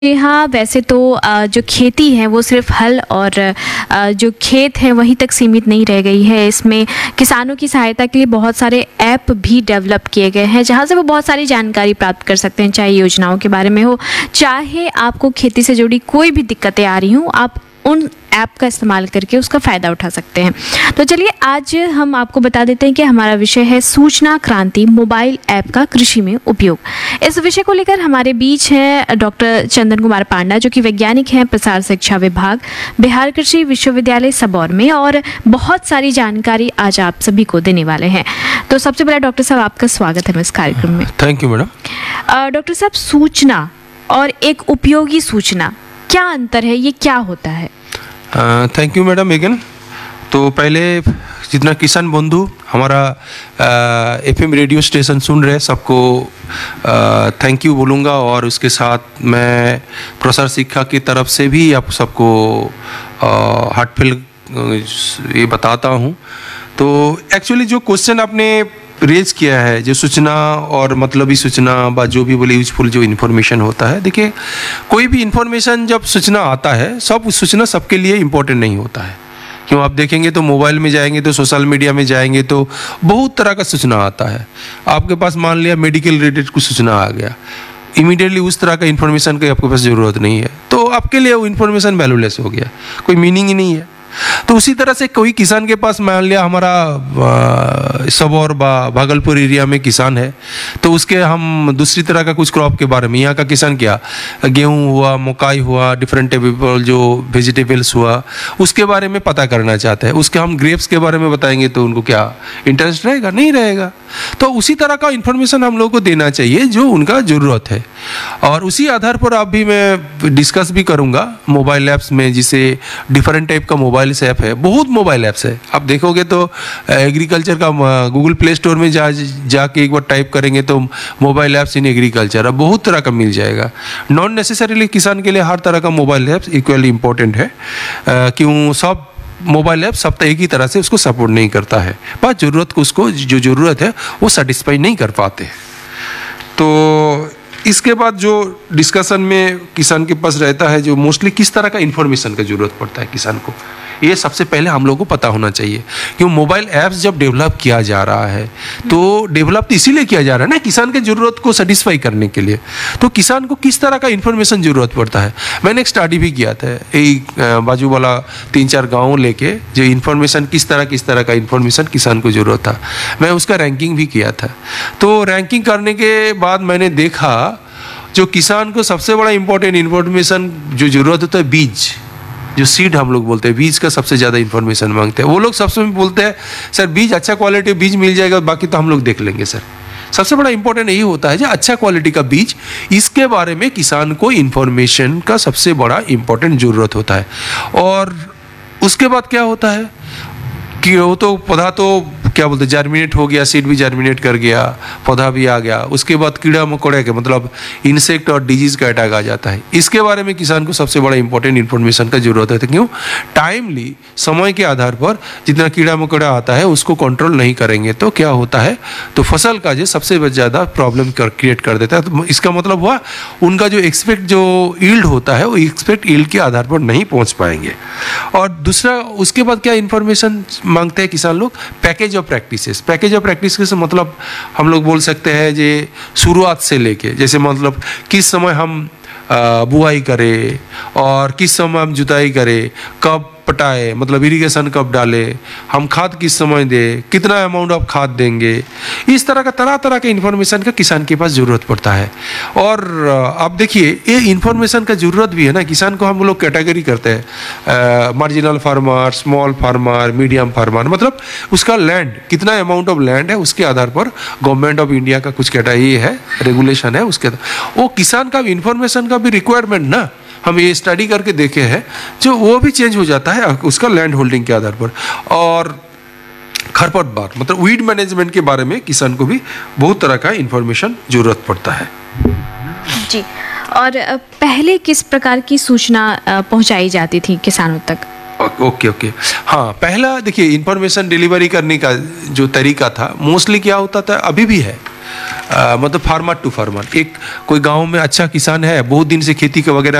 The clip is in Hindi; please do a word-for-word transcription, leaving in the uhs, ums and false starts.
जी हाँ, वैसे तो अ, जो खेती है वो सिर्फ हल और अ, जो खेत है वहीं तक सीमित नहीं रह गई है। इसमें किसानों की सहायता के लिए बहुत सारे ऐप भी डेवलप किए गए हैं, जहाँ से वो बहुत सारी जानकारी प्राप्त कर सकते हैं, चाहे योजनाओं के बारे में हो, चाहे आपको खेती से जुड़ी कोई भी दिक्कतें आ रही हों, आप उन ऐप का इस्तेमाल करके उसका फ़ायदा उठा सकते हैं। तो चलिए आज हम आपको बता देते हैं कि हमारा विषय है सूचना क्रांति, मोबाइल ऐप का कृषि में उपयोग। इस विषय को लेकर हमारे बीच हैं डॉक्टर चंदन कुमार पांडा, जो कि वैज्ञानिक हैं प्रसार शिक्षा विभाग, बिहार कृषि विश्वविद्यालय सबौर में, और बहुत सारी जानकारी आज आप सभी को देने वाले हैं। तो सबसे पहले डॉक्टर साहब, आपका स्वागत है इस कार्यक्रम में। Thank you madam. डॉक्टर साहब, सूचना और एक उपयोगी सूचना, क्या अंतर है, ये क्या होता है? Thank you madam again. तो पहले जितना किसान बंधु हमारा एफएम रेडियो स्टेशन सुन रहे सबको थैंक यू बोलूँगा, और उसके साथ मैं प्रसार शिक्षा की तरफ से भी आप सबको हार्टफेल ये बताता हूँ। तो एक्चुअली जो क्वेश्चन आपने रेज किया है, जो सूचना और मतलबी सूचना बा जो भी बोले यूजफुल जो इन्फॉर्मेशन होता है, देखिए कोई भी इन्फॉर्मेशन जब सूचना आता है, सब सूचना सबके लिए इम्पोर्टेंट नहीं होता है। क्यों आप देखेंगे तो मोबाइल में जाएंगे तो सोशल मीडिया में जाएंगे तो बहुत तरह का सूचना आता है। आपके पास मान लिया मेडिकल रिलेटेड कुछ सूचना आ गया, इमीडिएटली उस तरह का इन्फॉर्मेशन की आपके पास ज़रूरत नहीं है, तो आपके लिए वो इन्फॉर्मेशन वैल्यूलेस हो गया, कोई मीनिंग ही नहीं है। तो उसी तरह से कोई किसान के पास मान लिया हमारा सबौर बा भागलपुर एरिया में किसान है, तो उसके हम दूसरी तरह का कुछ क्रॉप के बारे में, यहाँ का किसान क्या गेहूँ हुआ, मकाई हुआ, डिफरेंट जो वेजिटेबल्स हुआ, उसके बारे में पता करना चाहते हैं, उसके हम ग्रेप्स के बारे में बताएंगे तो उनको क्या इंटरेस्ट रहेगा? नहीं रहेगा। तो उसी तरह का इन्फॉर्मेशन हम लोगों को देना चाहिए जो उनका ज़रूरत है, और उसी आधार पर आप भी मैं डिस्कस भी करूँगा मोबाइल ऐप्स में, जिसे डिफरेंट टाइप का मोबाइल ऐप है, बहुत मोबाइल ऐप्स है। आप देखोगे तो एग्रीकल्चर का गूगल प्ले स्टोर में जा जाके एक बार टाइप करेंगे तो मोबाइल ऐप्स इन एग्रीकल्चर अब बहुत तरह का मिल जाएगा। नॉन नेसेसरीली किसान के लिए हर तरह का मोबाइल ऐप्स इक्वली इम्पोर्टेंट है, क्यों सब मोबाइल ऐप सब एक ही तरह से उसको सपोर्ट नहीं करता है, पर ज़रूरत को उसको जो ज़रूरत है वो सेटिस्फाई नहीं कर पाते। तो इसके बाद जो डिस्कशन में किसान के पास रहता है, जो मोस्टली किस तरह का इन्फॉर्मेशन का ज़रूरत पड़ता है किसान को, ये सबसे पहले हम लोगों को पता होना चाहिए। क्यों मोबाइल ऐप्स जब डेवलप किया जा रहा है तो डेवलप तो इसीलिए किया जा रहा है ना, किसान के ज़रूरत को सेटिस्फाई करने के लिए। तो किसान को किस तरह का इन्फॉर्मेशन ज़रूरत पड़ता है, मैंने एक स्टडी भी किया था, एक बाजू वाला तीन चार गाँव लेके जो इन्फॉर्मेशन किस तरह किस तरह का इन्फॉर्मेशन किसान को ज़रूरत था, मैं उसका रैंकिंग भी किया था। तो रैंकिंग करने के बाद मैंने देखा जो किसान को सबसे बड़ा इंपॉर्टेंट इन्फॉर्मेशन जो ज़रूरत होता है, बीज, जो सीड हम लोग बोलते हैं, बीज का सबसे ज़्यादा इन्फॉर्मेशन मांगते हैं। वो लोग सबसे बोलते हैं सर बीज अच्छा क्वालिटी बीज मिल जाएगा, बाकी तो हम लोग देख लेंगे। सर सबसे बड़ा इंपॉर्टेंट यही होता है जो अच्छा क्वालिटी का बीज, इसके बारे में किसान को इन्फॉर्मेशन का सबसे बड़ा इंपॉर्टेंट ज़रूरत होता है। और उसके बाद क्या होता है कि वो तो पौधा तो क्या बोलते हैं जर्मिनेट हो गया, सीड भी जर्मिनेट कर गया, पौधा भी आ गया, उसके बाद कीड़ा मकोड़े के मतलब इंसेक्ट और डिजीज़ का अटैक आ जाता है। इसके बारे में किसान को सबसे बड़ा इंपॉर्टेंट इन्फॉर्मेशन का जरूरत है। क्यों टाइमली समय के आधार पर जितना कीड़ा मकोड़ा आता है उसको कंट्रोल नहीं करेंगे तो क्या होता है, तो फसल का जो सबसे ज़्यादा प्रॉब्लम कर, क्रिएट कर देता है। तो इसका मतलब हुआ उनका जो एक्सपेक्ट जो ईल्ड होता है वो एक्सपेक्ट ईल्ड के आधार पर नहीं पहुँच पाएंगे। और दूसरा उसके बाद क्या इन्फॉर्मेशन मांगते हैं किसान लोग, package of practices. Package of practices मतलब हम लोग बोल सकते हैं जे शुरुआत से लेके, जैसे मतलब किस समय हम बुआई करें और किस समय हम जुताई करें, कब पटाए मतलब इरिगेशन कब डाले, हम खाद किस समय दें, कितना अमाउंट ऑफ खाद देंगे, इस तरह का तरह तरह के इन्फॉर्मेशन का किसान के पास ज़रूरत पड़ता है। और आप देखिए ये इन्फॉर्मेशन का ज़रूरत भी है ना, किसान को हम लोग कैटेगरी करते हैं, marginal farmer, small farmer, medium farmer, मतलब उसका लैंड कितना अमाउंट ऑफ लैंड है उसके आधार पर गवर्नमेंट ऑफ इंडिया का कुछ कैटेगरी है, रेगुलेशन है, उसके वो किसान का इन्फॉर्मेशन का भी रिक्वायरमेंट ना हम ये स्टडी करके देखे हैं, जो वो भी चेंज हो जाता है उसका लैंड होल्डिंग के आधार पर। और खरपतवार मतलब वीड मैनेजमेंट के बारे में किसान को भी बहुत तरह का इन्फॉर्मेशन जरूरत पड़ता है। जी, और पहले किस प्रकार की सूचना पहुंचाई जाती थी किसानों तक? ओके ओके हाँ, पहला देखिए इन्फॉर्मेशन डिलीवरी करने का जो तरीका था मोस्टली क्या होता था, अभी भी है, मतलब फार्मर टू फार्मर। एक कोई गांव में अच्छा किसान है, बहुत दिन से खेती के वगैरह